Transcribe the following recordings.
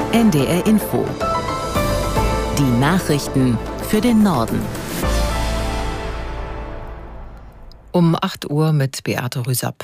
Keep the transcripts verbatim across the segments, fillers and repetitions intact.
N D R Info. Die Nachrichten für den Norden. Um acht Uhr mit Beate Rüsapp.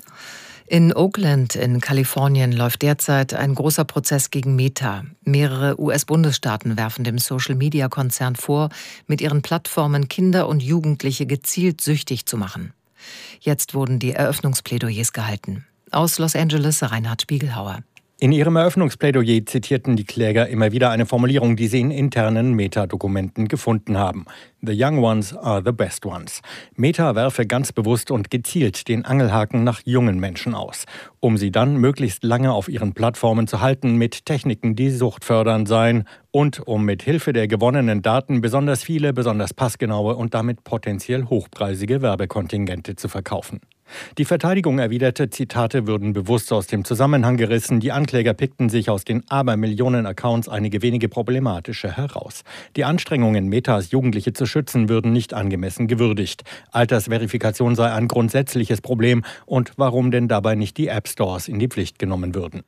In Oakland in Kalifornien läuft derzeit ein großer Prozess gegen Meta. Mehrere U S-Bundesstaaten werfen dem Social-Media-Konzern vor, mit ihren Plattformen Kinder und Jugendliche gezielt süchtig zu machen. Jetzt wurden die Eröffnungsplädoyers gehalten. Aus Los Angeles Reinhard Spiegelhauer. In ihrem Eröffnungsplädoyer zitierten die Kläger immer wieder eine Formulierung, die sie in internen Meta-Dokumenten gefunden haben. The young ones are the best ones. Meta werfe ganz bewusst und gezielt den Angelhaken nach jungen Menschen aus, um sie dann möglichst lange auf ihren Plattformen zu halten mit Techniken, die suchtfördernd seien und um mit Hilfe der gewonnenen Daten besonders viele, besonders passgenaue und damit potenziell hochpreisige Werbekontingente zu verkaufen. Die Verteidigung erwiderte, Zitate würden bewusst aus dem Zusammenhang gerissen. Die Ankläger pickten sich aus den Abermillionen Accounts einige wenige problematische heraus. Die Anstrengungen, Metas Jugendliche zu schützen, würden nicht angemessen gewürdigt. Altersverifikation sei ein grundsätzliches Problem. Und warum denn dabei nicht die App-Stores in die Pflicht genommen würden?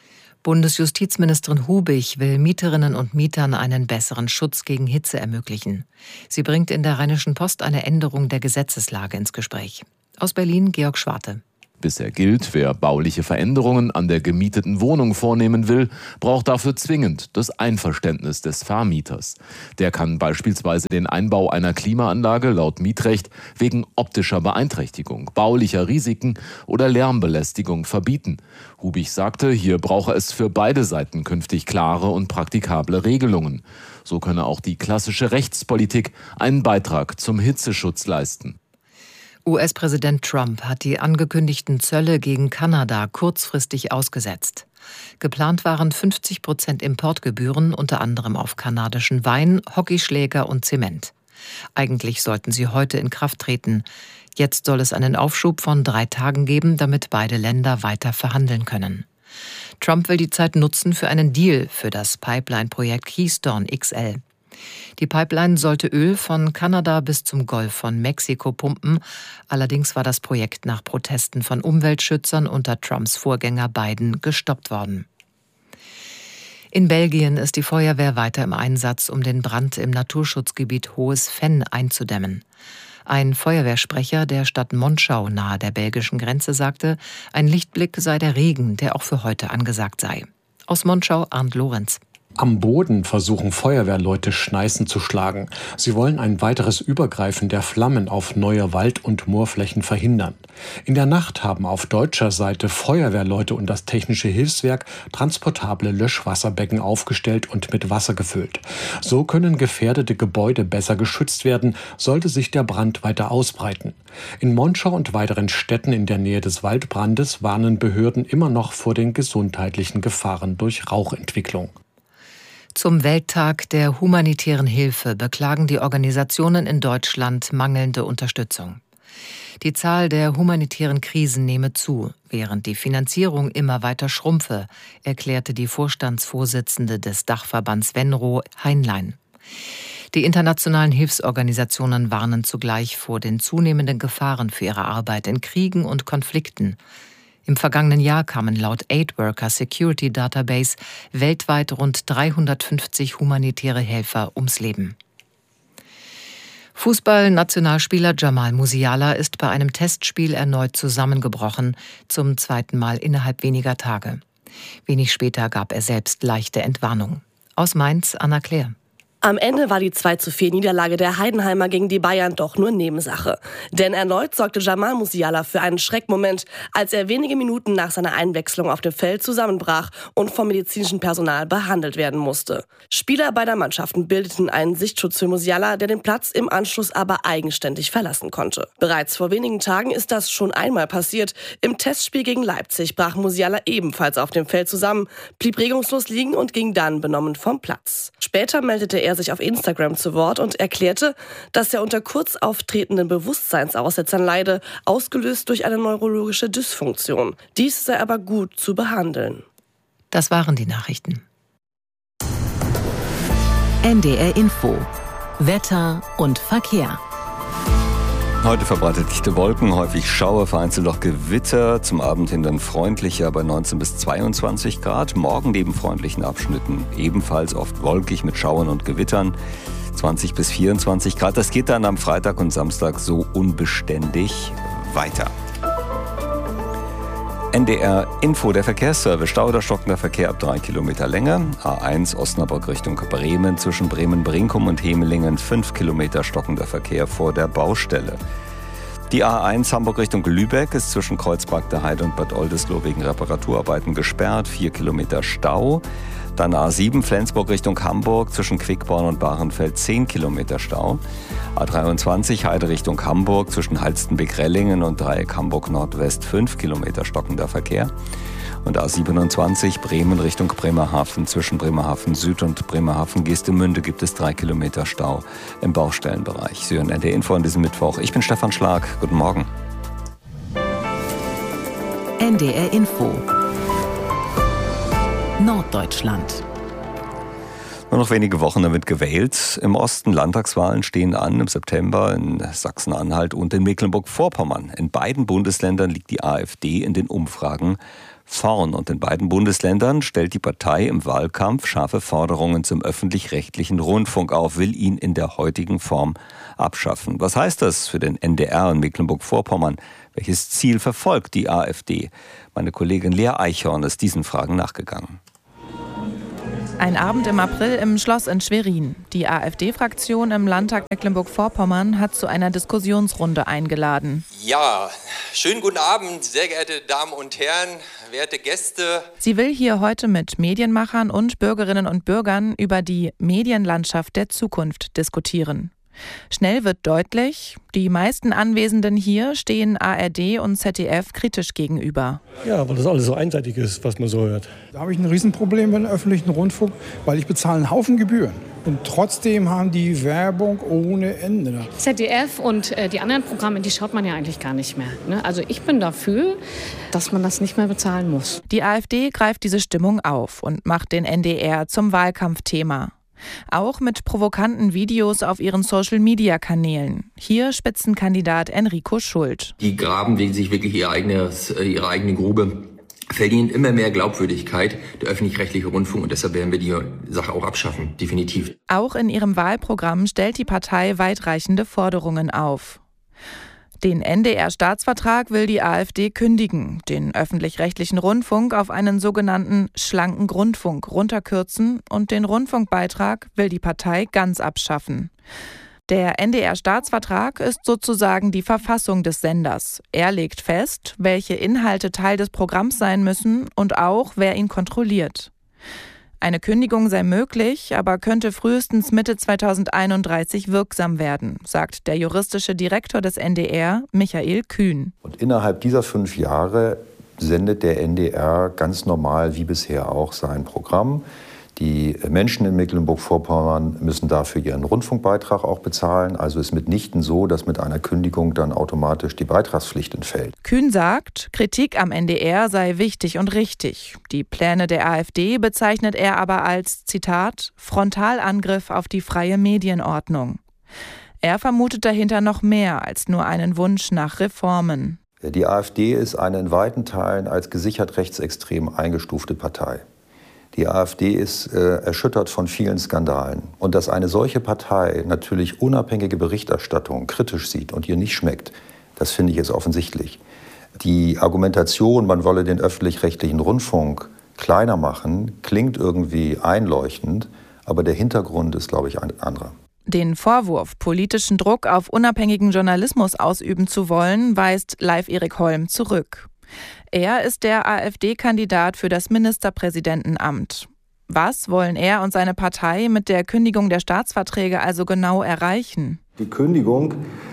Bundesjustizministerin Hubig will Mieterinnen und Mietern einen besseren Schutz gegen Hitze ermöglichen. Sie bringt in der Rheinischen Post eine Änderung der Gesetzeslage ins Gespräch. Aus Berlin Georg Schwarte. Bisher gilt, wer bauliche Veränderungen an der gemieteten Wohnung vornehmen will, braucht dafür zwingend das Einverständnis des Vermieters. Der kann beispielsweise den Einbau einer Klimaanlage laut Mietrecht wegen optischer Beeinträchtigung, baulicher Risiken oder Lärmbelästigung verbieten. Hubig sagte, hier brauche es für beide Seiten künftig klare und praktikable Regelungen. So könne auch die klassische Rechtspolitik einen Beitrag zum Hitzeschutz leisten. U S-Präsident Trump hat die angekündigten Zölle gegen Kanada kurzfristig ausgesetzt. Geplant waren fünfzig Prozent Importgebühren, unter anderem auf kanadischen Wein, Hockeyschläger und Zement. Eigentlich sollten sie heute in Kraft treten. Jetzt soll es einen Aufschub von drei Tagen geben, damit beide Länder weiter verhandeln können. Trump will die Zeit nutzen für einen Deal für das Pipeline-Projekt Keystone X L. Die Pipeline sollte Öl von Kanada bis zum Golf von Mexiko pumpen. Allerdings war das Projekt nach Protesten von Umweltschützern unter Trumps Vorgänger Biden gestoppt worden. In Belgien ist die Feuerwehr weiter im Einsatz, um den Brand im Naturschutzgebiet Hohes Venn einzudämmen. Ein Feuerwehrsprecher der Stadt Monschau nahe der belgischen Grenze sagte, ein Lichtblick sei der Regen, der auch für heute angesagt sei. Aus Monschau Arndt Lorenz. Am Boden versuchen Feuerwehrleute Schneisen zu schlagen. Sie wollen ein weiteres Übergreifen der Flammen auf neue Wald- und Moorflächen verhindern. In der Nacht haben auf deutscher Seite Feuerwehrleute und das Technische Hilfswerk transportable Löschwasserbecken aufgestellt und mit Wasser gefüllt. So können gefährdete Gebäude besser geschützt werden, sollte sich der Brand weiter ausbreiten. In Monschau und weiteren Städten in der Nähe des Waldbrandes warnen Behörden immer noch vor den gesundheitlichen Gefahren durch Rauchentwicklung. Zum Welttag der humanitären Hilfe beklagen die Organisationen in Deutschland mangelnde Unterstützung. Die Zahl der humanitären Krisen nehme zu, während die Finanzierung immer weiter schrumpfe, erklärte die Vorstandsvorsitzende des Dachverbands Venro, Heinlein. Die internationalen Hilfsorganisationen warnen zugleich vor den zunehmenden Gefahren für ihre Arbeit in Kriegen und Konflikten. Im vergangenen Jahr kamen laut Aid Worker Security Database weltweit rund dreihundertfünfzig humanitäre Helfer ums Leben. Fußball-Nationalspieler Jamal Musiala ist bei einem Testspiel erneut zusammengebrochen, zum zweiten Mal innerhalb weniger Tage. Wenig später gab er selbst leichte Entwarnung. Aus Mainz, Anna Claire. Am Ende war die zwei zu vier Niederlage der Heidenheimer gegen die Bayern doch nur Nebensache. Denn erneut sorgte Jamal Musiala für einen Schreckmoment, als er wenige Minuten nach seiner Einwechslung auf dem Feld zusammenbrach und vom medizinischen Personal behandelt werden musste. Spieler beider Mannschaften bildeten einen Sichtschutz für Musiala, der den Platz im Anschluss aber eigenständig verlassen konnte. Bereits vor wenigen Tagen ist das schon einmal passiert. Im Testspiel gegen Leipzig brach Musiala ebenfalls auf dem Feld zusammen, blieb regungslos liegen und ging dann benommen vom Platz. Später meldete er sich auf Instagram zu Wort und erklärte, dass er unter kurz auftretenden Bewusstseinsaussetzern leide, ausgelöst durch eine neurologische Dysfunktion. Dies sei aber gut zu behandeln. Das waren die Nachrichten. N D R Info. Wetter und Verkehr. Heute verbreitet dichte Wolken, häufig Schauer, vereinzelt auch Gewitter. Zum Abend hin dann freundlicher bei neunzehn bis zweiundzwanzig Grad. Morgen neben freundlichen Abschnitten ebenfalls oft wolkig mit Schauern und Gewittern. zwanzig bis vierundzwanzig Grad. Das geht dann am Freitag und Samstag so unbeständig weiter. N D R Info, der Verkehrsservice. Stau oder stockender Verkehr ab drei Kilometer Länge. A eins Osnabrück Richtung Bremen. Zwischen Bremen-Brinkum und Hemelingen fünf Kilometer stockender Verkehr vor der Baustelle. Die A eins Hamburg Richtung Lübeck ist zwischen Kreuzberg der Heide und Bad Oldesloe wegen Reparaturarbeiten gesperrt. vier Kilometer Stau. Dann A sieben Flensburg Richtung Hamburg zwischen Quickborn und Bahrenfeld zehn Kilometer Stau. A dreiundzwanzig Heide Richtung Hamburg zwischen Halstenbeck-Rellingen und Dreieck Hamburg Nordwest fünf Kilometer stockender Verkehr. Und A siebenundzwanzig Bremen Richtung Bremerhaven zwischen Bremerhaven Süd und Bremerhaven Geestemünde gibt es drei Kilometer Stau im Baustellenbereich. Sie hören N D R Info an diesem Mittwoch. Ich bin Stefan Schlag. Guten Morgen. N D R Info Norddeutschland. Nur noch wenige Wochen, dann wird gewählt. Im Osten Landtagswahlen stehen an im September in Sachsen-Anhalt und in Mecklenburg-Vorpommern. In beiden Bundesländern liegt die AfD in den Umfragen vorn. Und in beiden Bundesländern stellt die Partei im Wahlkampf scharfe Forderungen zum öffentlich-rechtlichen Rundfunk auf, will ihn in der heutigen Form abschaffen. Was heißt das für den N D R in Mecklenburg-Vorpommern? Welches Ziel verfolgt die AfD? Meine Kollegin Lea Eichhorn ist diesen Fragen nachgegangen. Ein Abend im April im Schloss in Schwerin. Die AfD-Fraktion im Landtag Mecklenburg-Vorpommern hat zu einer Diskussionsrunde eingeladen. Ja, schönen guten Abend, sehr geehrte Damen und Herren, werte Gäste. Sie will hier heute mit Medienmachern und Bürgerinnen und Bürgern über die Medienlandschaft der Zukunft diskutieren. Schnell wird deutlich, die meisten Anwesenden hier stehen A R D und Z D F kritisch gegenüber. Ja, weil das alles so einseitig ist, was man so hört. Da habe ich ein Riesenproblem mit dem öffentlichen Rundfunk, weil ich bezahle einen Haufen Gebühren. Und trotzdem haben die Werbung ohne Ende. Z D F und äh, die anderen Programme, die schaut man ja eigentlich gar nicht mehr. Ne? Also ich bin dafür, dass man das nicht mehr bezahlen muss. Die AfD greift diese Stimmung auf und macht den N D R zum Wahlkampfthema. Auch mit provokanten Videos auf ihren Social-Media-Kanälen. Hier Spitzenkandidat Enrico Schult. Die graben sich wirklich ihr eigenes, ihre eigene Grube, verlieren immer mehr Glaubwürdigkeit, der öffentlich-rechtliche Rundfunk. Und deshalb werden wir die Sache auch abschaffen, definitiv. Auch in ihrem Wahlprogramm stellt die Partei weitreichende Forderungen auf. Den N D R-Staatsvertrag will die AfD kündigen, den öffentlich-rechtlichen Rundfunk auf einen sogenannten schlanken Grundfunk runterkürzen und den Rundfunkbeitrag will die Partei ganz abschaffen. Der N D R-Staatsvertrag ist sozusagen die Verfassung des Senders. Er legt fest, welche Inhalte Teil des Programms sein müssen und auch, wer ihn kontrolliert. Eine Kündigung sei möglich, aber könnte frühestens Mitte zweitausendeinunddreißig wirksam werden, sagt der juristische Direktor des N D R, Michael Kühn. Und innerhalb dieser fünf Jahre sendet der N D R ganz normal wie bisher auch sein Programm. Die Menschen in Mecklenburg-Vorpommern müssen dafür ihren Rundfunkbeitrag auch bezahlen. Also ist mitnichten so, dass mit einer Kündigung dann automatisch die Beitragspflicht entfällt. Kühn sagt, Kritik am N D R sei wichtig und richtig. Die Pläne der AfD bezeichnet er aber als, Zitat, Frontalangriff auf die freie Medienordnung. Er vermutet dahinter noch mehr als nur einen Wunsch nach Reformen. Die AfD ist eine in weiten Teilen als gesichert rechtsextrem eingestufte Partei. Die AfD ist äh, erschüttert von vielen Skandalen. Und dass eine solche Partei natürlich unabhängige Berichterstattung kritisch sieht und ihr nicht schmeckt, das finde ich ist offensichtlich. Die Argumentation, man wolle den öffentlich-rechtlichen Rundfunk kleiner machen, klingt irgendwie einleuchtend, aber der Hintergrund ist, glaube ich, ein anderer. Den Vorwurf, politischen Druck auf unabhängigen Journalismus ausüben zu wollen, weist Leif Erik Holm zurück. Er ist der AfD-Kandidat für das Ministerpräsidentenamt. Was wollen er und seine Partei mit der Kündigung der Staatsverträge also genau erreichen? Die Kündigung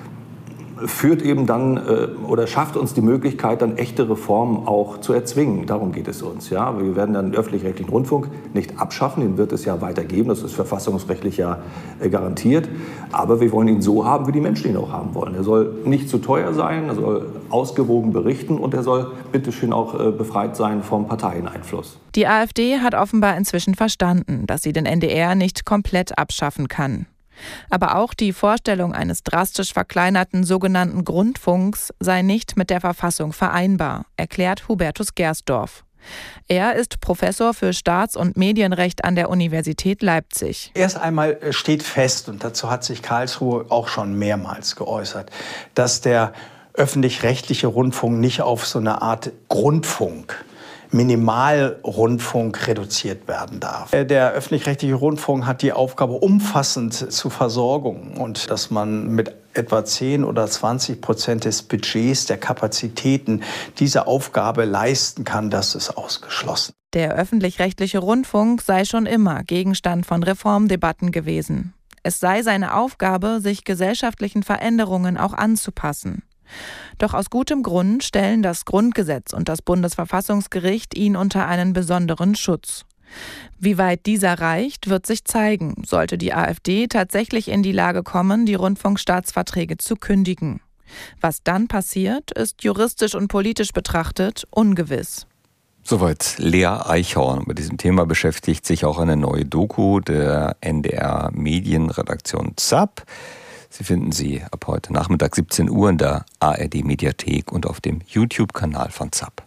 führt eben dann äh, oder schafft uns die Möglichkeit, dann echte Reformen auch zu erzwingen. Darum geht es uns. Ja? Wir werden dann den öffentlich-rechtlichen Rundfunk nicht abschaffen, den wird es ja weitergeben, das ist verfassungsrechtlich ja äh, garantiert. Aber wir wollen ihn so haben, wie die Menschen ihn auch haben wollen. Er soll nicht zu teuer sein, er soll ausgewogen berichten und er soll bitteschön auch äh, befreit sein vom Parteieneinfluss. Die AfD hat offenbar inzwischen verstanden, dass sie den N D R nicht komplett abschaffen kann. Aber auch die Vorstellung eines drastisch verkleinerten sogenannten Grundfunks sei nicht mit der Verfassung vereinbar, erklärt Hubertus Gersdorf. Er ist Professor für Staats- und Medienrecht an der Universität Leipzig. Erst einmal steht fest, und dazu hat sich Karlsruhe auch schon mehrmals geäußert, dass der öffentlich-rechtliche Rundfunk nicht auf so eine Art Grundfunk, Minimalrundfunk reduziert werden darf. Der öffentlich-rechtliche Rundfunk hat die Aufgabe, umfassend zu versorgen, und dass man mit etwa zehn oder zwanzig Prozent des Budgets, der Kapazitäten diese Aufgabe leisten kann, das ist ausgeschlossen. Der öffentlich-rechtliche Rundfunk sei schon immer Gegenstand von Reformdebatten gewesen. Es sei seine Aufgabe, sich gesellschaftlichen Veränderungen auch anzupassen. Doch aus gutem Grund stellen das Grundgesetz und das Bundesverfassungsgericht ihn unter einen besonderen Schutz. Wie weit dieser reicht, wird sich zeigen, sollte die AfD tatsächlich in die Lage kommen, die Rundfunkstaatsverträge zu kündigen. Was dann passiert, ist juristisch und politisch betrachtet ungewiss. Soweit Lea Eichhorn. Mit diesem Thema beschäftigt sich auch eine neue Doku der N D R Medienredaktion ZAP. Sie finden sie ab heute Nachmittag siebzehn Uhr in der A R D-Mediathek und auf dem YouTube-Kanal von ZAP.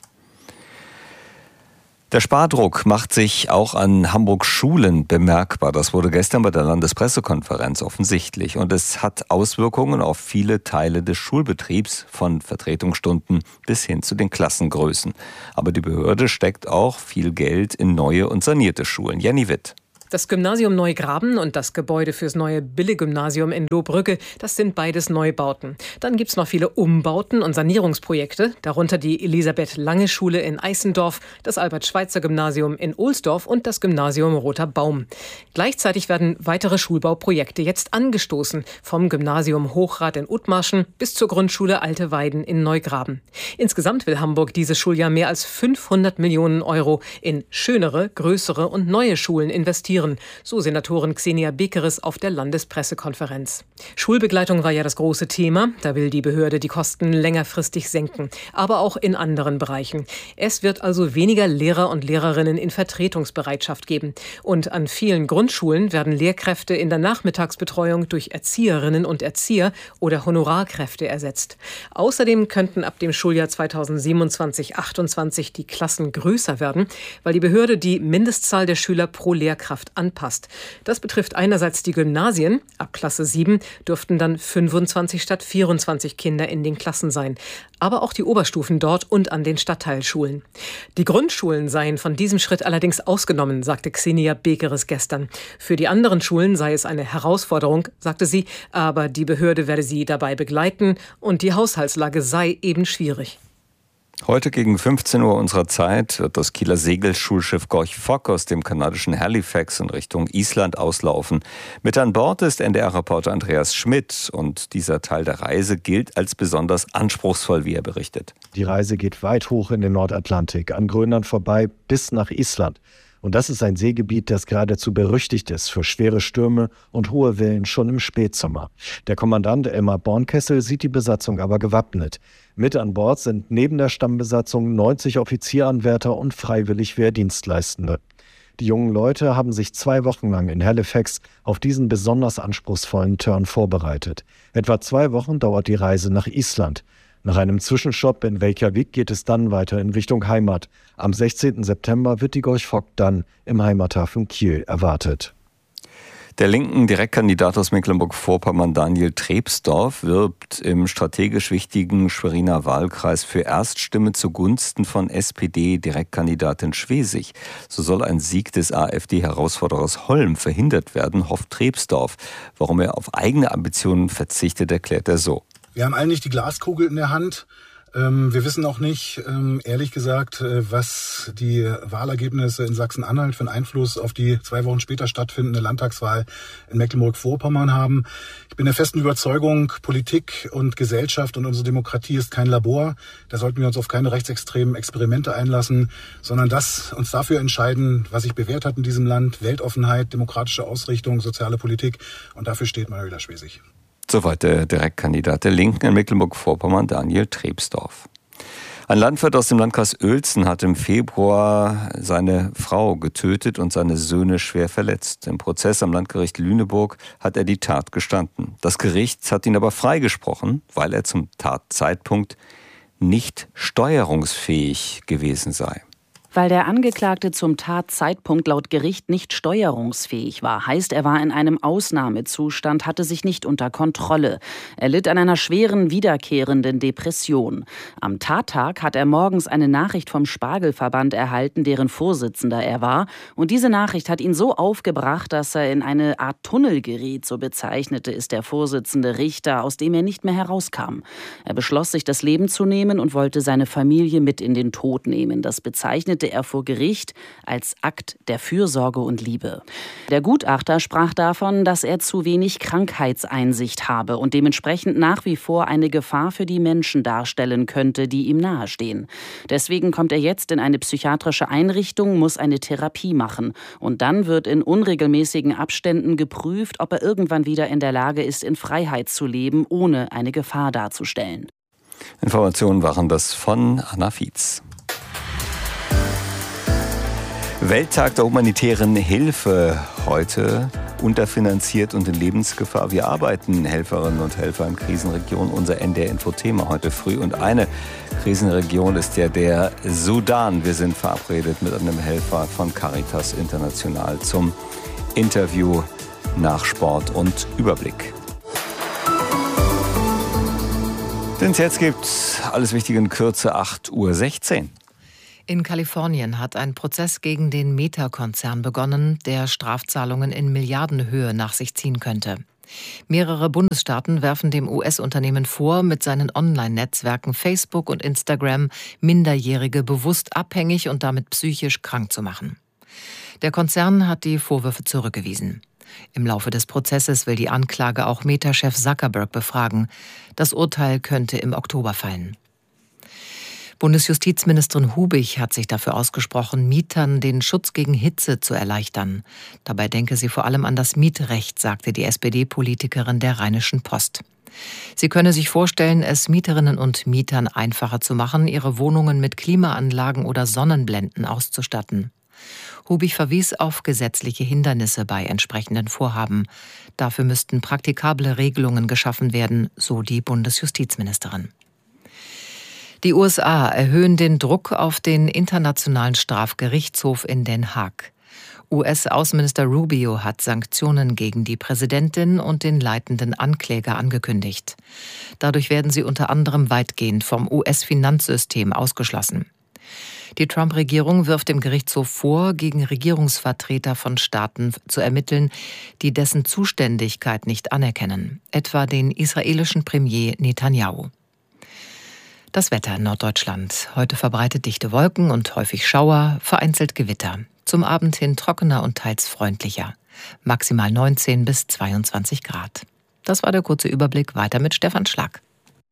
Der Spardruck macht sich auch an Hamburgs Schulen bemerkbar. Das wurde gestern bei der Landespressekonferenz offensichtlich. Und es hat Auswirkungen auf viele Teile des Schulbetriebs, von Vertretungsstunden bis hin zu den Klassengrößen. Aber die Behörde steckt auch viel Geld in neue und sanierte Schulen. Jenny Witt. Das Gymnasium Neugraben und das Gebäude fürs neue Bille-Gymnasium in Lohbrügge, das sind beides Neubauten. Dann gibt's noch viele Umbauten und Sanierungsprojekte, darunter die Elisabeth-Lange-Schule in Eissendorf, das Albert-Schweitzer-Gymnasium in Ohlsdorf und das Gymnasium Roter Baum. Gleichzeitig werden weitere Schulbauprojekte jetzt angestoßen, vom Gymnasium Hochrath in Othmarschen bis zur Grundschule Alte Weiden in Neugraben. Insgesamt will Hamburg dieses Schuljahr mehr als fünfhundert Millionen Euro in schönere, größere und neue Schulen investieren. So Senatorin Xenia Bekeres auf der Landespressekonferenz. Schulbegleitung war ja das große Thema. Da will die Behörde die Kosten längerfristig senken. Aber auch in anderen Bereichen. Es wird also weniger Lehrer und Lehrerinnen in Vertretungsbereitschaft geben. Und an vielen Grundschulen werden Lehrkräfte in der Nachmittagsbetreuung durch Erzieherinnen und Erzieher oder Honorarkräfte ersetzt. Außerdem könnten ab dem Schuljahr zweitausendsiebenundzwanzig achtundzwanzig die Klassen größer werden, weil die Behörde die Mindestzahl der Schüler pro Lehrkraft anpasst. Das betrifft einerseits die Gymnasien. Ab Klasse sieben dürften dann fünfundzwanzig statt vierundzwanzig Kinder in den Klassen sein. Aber auch die Oberstufen dort und an den Stadtteilschulen. Die Grundschulen seien von diesem Schritt allerdings ausgenommen, sagte Xenia Bekeres gestern. Für die anderen Schulen sei es eine Herausforderung, sagte sie, aber die Behörde werde sie dabei begleiten und die Haushaltslage sei eben schwierig. Heute gegen fünfzehn Uhr unserer Zeit wird das Kieler Segelschulschiff Gorch Fock aus dem kanadischen Halifax in Richtung Island auslaufen. Mit an Bord ist N D R-Reporter Andreas Schmidt und dieser Teil der Reise gilt als besonders anspruchsvoll, wie er berichtet. Die Reise geht weit hoch in den Nordatlantik, an Grönland vorbei bis nach Island. Und das ist ein Seegebiet, das geradezu berüchtigt ist für schwere Stürme und hohe Wellen schon im Spätsommer. Der Kommandant Elmar Bornkessel sieht die Besatzung aber gewappnet. Mit an Bord sind neben der Stammbesatzung neunzig Offizieranwärter und freiwillig Wehrdienstleistende. Die jungen Leute haben sich zwei Wochen lang in Halifax auf diesen besonders anspruchsvollen Turn vorbereitet. Etwa zwei Wochen dauert die Reise nach Island. Nach einem Zwischenstopp in Reykjavik geht es dann weiter in Richtung Heimat. Am sechzehnten September wird die Gorch Fock dann im Heimathafen Kiel erwartet. Der linken Direktkandidat aus Mecklenburg-Vorpommern Daniel Trebsdorf wirbt im strategisch wichtigen Schweriner Wahlkreis für Erststimme zugunsten von S P D-Direktkandidatin Schwesig. So soll ein Sieg des AfD-Herausforderers Holm verhindert werden, hofft Trebsdorf. Warum er auf eigene Ambitionen verzichtet, erklärt er so. Wir haben alle nicht die Glaskugel in der Hand. Wir wissen auch nicht, ehrlich gesagt, was die Wahlergebnisse in Sachsen-Anhalt für einen Einfluss auf die zwei Wochen später stattfindende Landtagswahl in Mecklenburg-Vorpommern haben. Ich bin der festen Überzeugung, Politik und Gesellschaft und unsere Demokratie ist kein Labor. Da sollten wir uns auf keine rechtsextremen Experimente einlassen, sondern das uns dafür entscheiden, was sich bewährt hat in diesem Land. Weltoffenheit, demokratische Ausrichtung, soziale Politik. Und dafür steht Manuela Schwesig. Soweit der Direktkandidat der Linken in Mecklenburg-Vorpommern, Daniel Trebsdorf. Ein Landwirt aus dem Landkreis Uelzen hat im Februar seine Frau getötet und seine Söhne schwer verletzt. Im Prozess am Landgericht Lüneburg hat er die Tat gestanden. Das Gericht hat ihn aber freigesprochen, weil er zum Tatzeitpunkt nicht steuerungsfähig gewesen sei. Weil der Angeklagte zum Tatzeitpunkt laut Gericht nicht steuerungsfähig war, heißt, er war in einem Ausnahmezustand, hatte sich nicht unter Kontrolle. Er litt an einer schweren, wiederkehrenden Depression. Am Tattag hat er morgens eine Nachricht vom Spargelverband erhalten, deren Vorsitzender er war. Und diese Nachricht hat ihn so aufgebracht, dass er in eine Art Tunnel geriet, so bezeichnete es der Vorsitzende Richter, aus dem er nicht mehr herauskam. Er beschloss, sich das Leben zu nehmen und wollte seine Familie mit in den Tod nehmen. Das bezeichnete er vor Gericht als Akt der Fürsorge und Liebe. Der Gutachter sprach davon, dass er zu wenig Krankheitseinsicht habe und dementsprechend nach wie vor eine Gefahr für die Menschen darstellen könnte, die ihm nahestehen. Deswegen kommt er jetzt in eine psychiatrische Einrichtung, muss eine Therapie machen. Und dann wird in unregelmäßigen Abständen geprüft, ob er irgendwann wieder in der Lage ist, in Freiheit zu leben, ohne eine Gefahr darzustellen. Informationen waren das von Anna Fietz. Welttag der humanitären Hilfe heute, unterfinanziert und in Lebensgefahr. Wir arbeiten, Helferinnen und Helfer in Krisenregionen, unser N D R-Info-Thema heute früh. Und eine Krisenregion ist ja der Sudan. Wir sind verabredet mit einem Helfer von Caritas International zum Interview nach Sport und Überblick. Denn es jetzt gibt alles Wichtige in Kürze, acht Uhr sechzehn. In Kalifornien hat ein Prozess gegen den Meta-Konzern begonnen, der Strafzahlungen in Milliardenhöhe nach sich ziehen könnte. Mehrere Bundesstaaten werfen dem U S-Unternehmen vor, mit seinen Online-Netzwerken Facebook und Instagram Minderjährige bewusst abhängig und damit psychisch krank zu machen. Der Konzern hat die Vorwürfe zurückgewiesen. Im Laufe des Prozesses will die Anklage auch Meta-Chef Zuckerberg befragen. Das Urteil könnte im Oktober fallen. Bundesjustizministerin Hubich hat sich dafür ausgesprochen, Mietern den Schutz gegen Hitze zu erleichtern. Dabei denke sie vor allem an das Mietrecht, sagte die S P D-Politikerin der Rheinischen Post. Sie könne sich vorstellen, es Mieterinnen und Mietern einfacher zu machen, ihre Wohnungen mit Klimaanlagen oder Sonnenblenden auszustatten. Hubich verwies auf gesetzliche Hindernisse bei entsprechenden Vorhaben. Dafür müssten praktikable Regelungen geschaffen werden, so die Bundesjustizministerin. Die U S A erhöhen den Druck auf den Internationalen Strafgerichtshof in Den Haag. U S-Außenminister Rubio hat Sanktionen gegen die Präsidentin und den leitenden Ankläger angekündigt. Dadurch werden sie unter anderem weitgehend vom U S-Finanzsystem ausgeschlossen. Die Trump-Regierung wirft dem Gerichtshof vor, gegen Regierungsvertreter von Staaten zu ermitteln, die dessen Zuständigkeit nicht anerkennen, etwa den israelischen Premier Netanyahu. Das Wetter in Norddeutschland. Heute verbreitet dichte Wolken und häufig Schauer, vereinzelt Gewitter. Zum Abend hin trockener und teils freundlicher. Maximal neunzehn bis zweiundzwanzig Grad. Das war der kurze Überblick. Weiter mit Stefan Schlag.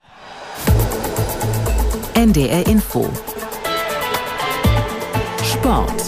N D R Info. Sport.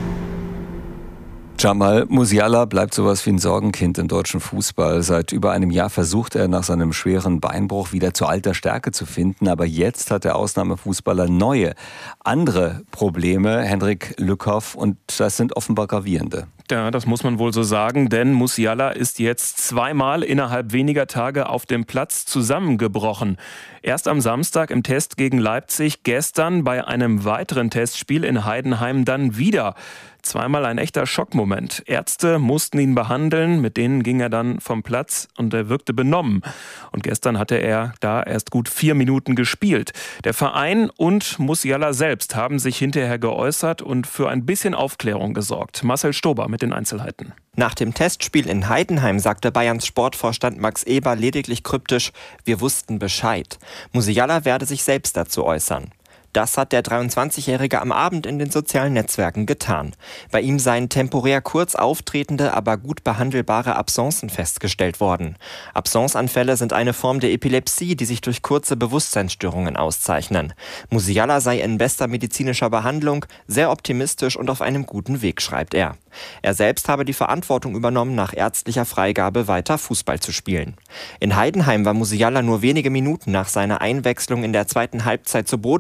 Jamal Musiala bleibt sowas wie ein Sorgenkind im deutschen Fußball. Seit über einem Jahr versucht er nach seinem schweren Beinbruch wieder zu alter Stärke zu finden. Aber jetzt hat der Ausnahmefußballer neue, andere Probleme, Hendrik Lückhoff, und das sind offenbar gravierende. Ja, das muss man wohl so sagen, denn Musiala ist jetzt zweimal innerhalb weniger Tage auf dem Platz zusammengebrochen. Erst am Samstag im Test gegen Leipzig, gestern bei einem weiteren Testspiel in Heidenheim dann wieder. Zweimal ein echter Schockmoment. Ärzte mussten ihn behandeln, mit denen ging er dann vom Platz und er wirkte benommen. Und gestern hatte er da erst gut vier Minuten gespielt. Der Verein und Musiala selbst haben sich hinterher geäußert und für ein bisschen Aufklärung gesorgt. Marcel Stober mit den Einzelheiten. Nach dem Testspiel in Heidenheim sagte Bayerns Sportvorstand Max Eber lediglich kryptisch: Wir wussten Bescheid. Musiala werde sich selbst dazu äußern. Das hat der dreiundzwanzigjährige am Abend in den sozialen Netzwerken getan. Bei ihm seien temporär kurz auftretende, aber gut behandelbare Absencen festgestellt worden. Absenceanfälle sind eine Form der Epilepsie, die sich durch kurze Bewusstseinsstörungen auszeichnen. Musiala sei in bester medizinischer Behandlung, sehr optimistisch und auf einem guten Weg, schreibt er. Er selbst habe die Verantwortung übernommen, nach ärztlicher Freigabe weiter Fußball zu spielen. In Heidenheim war Musiala nur wenige Minuten nach seiner Einwechslung in der zweiten Halbzeit zu Boden gegangen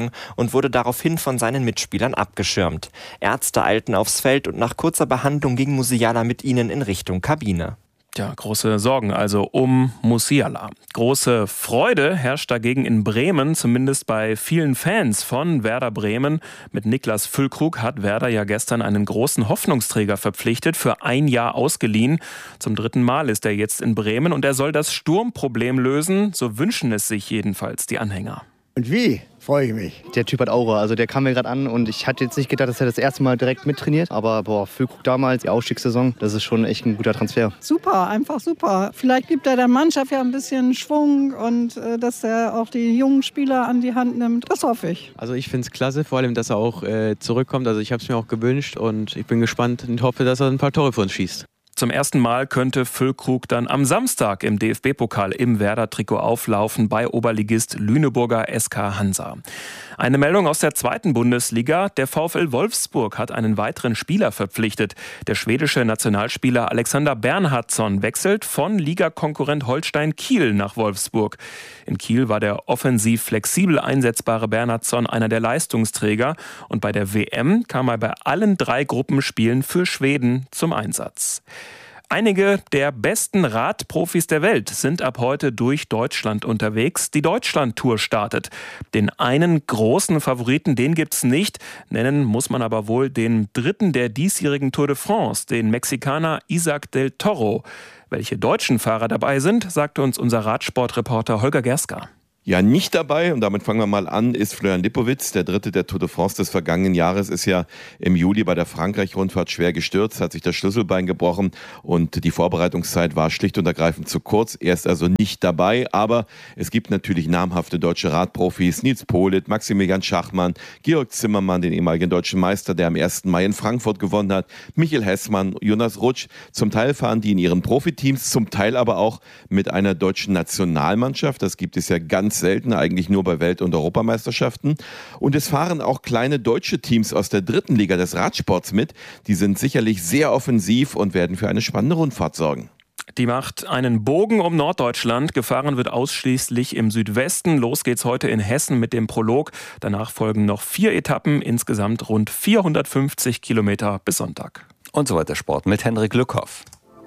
gegangen und wurde daraufhin von seinen Mitspielern abgeschirmt. Ärzte eilten aufs Feld und nach kurzer Behandlung ging Musiala mit ihnen in Richtung Kabine. Ja, große Sorgen also um Musiala. Große Freude herrscht dagegen in Bremen, zumindest bei vielen Fans von Werder Bremen. Mit Niklas Füllkrug hat Werder ja gestern einen großen Hoffnungsträger verpflichtet, für ein Jahr ausgeliehen. Zum dritten Mal ist er jetzt in Bremen und er soll das Sturmproblem lösen. So wünschen es sich jedenfalls die Anhänger. Und wie? Freue ich mich. Der Typ hat Aura, also der kam mir gerade an und ich hatte jetzt nicht gedacht, dass er das erste Mal direkt mittrainiert. Aber boah, Füllkrug damals, die Aufstiegssaison, das ist schon echt ein guter Transfer. Super, einfach super. Vielleicht gibt er der Mannschaft ja ein bisschen Schwung und äh, dass er auch die jungen Spieler an die Hand nimmt. Das hoffe ich. Also ich finde es klasse, vor allem, dass er auch äh, zurückkommt. Also ich habe es mir auch gewünscht und ich bin gespannt und hoffe, dass er ein paar Tore für uns schießt. Zum ersten Mal könnte Füllkrug dann am Samstag im D F B-Pokal im Werder-Trikot auflaufen bei Oberligist Lüneburger S K Hansa. Eine Meldung aus der zweiten Bundesliga. Der VfL Wolfsburg hat einen weiteren Spieler verpflichtet. Der schwedische Nationalspieler Alexander Bernhardsson wechselt von Ligakonkurrent Holstein Kiel nach Wolfsburg. In Kiel war der offensiv flexibel einsetzbare Bernhardsson einer der Leistungsträger. Und bei der W M kam er bei allen drei Gruppenspielen für Schweden zum Einsatz. Einige der besten Radprofis der Welt sind ab heute durch Deutschland unterwegs. Die Deutschland-Tour startet. Den einen großen Favoriten, den gibt's nicht. Nennen muss man aber wohl den dritten der diesjährigen Tour de France, den Mexikaner Isaac del Toro. Welche deutschen Fahrer dabei sind, sagte uns unser Radsportreporter Holger Gerska. Ja, nicht dabei, und damit fangen wir mal an, ist Florian Lipowitz. Der dritte der Tour de France des vergangenen Jahres ist ja im Juli bei der Frankreich-Rundfahrt schwer gestürzt, hat sich das Schlüsselbein gebrochen und die Vorbereitungszeit war schlicht und ergreifend zu kurz. Er ist also nicht dabei, aber es gibt natürlich namhafte deutsche Radprofis, Nils Politt, Maximilian Schachmann, Georg Zimmermann, den ehemaligen deutschen Meister, der am ersten Mai in Frankfurt gewonnen hat, Michael Hessmann, Jonas Rutsch. Zum Teil fahren die in ihren Profiteams, zum Teil aber auch mit einer deutschen Nationalmannschaft. Das gibt es ja ganz selten, eigentlich nur bei Welt- und Europameisterschaften. Und es fahren auch kleine deutsche Teams aus der dritten Liga des Radsports mit. Die sind sicherlich sehr offensiv und werden für eine spannende Rundfahrt sorgen. Die macht einen Bogen um Norddeutschland. Gefahren wird ausschließlich im Südwesten. Los geht's heute in Hessen mit dem Prolog. Danach folgen noch vier Etappen, insgesamt rund vierhundertfünfzig Kilometer bis Sonntag. Und so weiter Sport mit Henrik Lückhoff.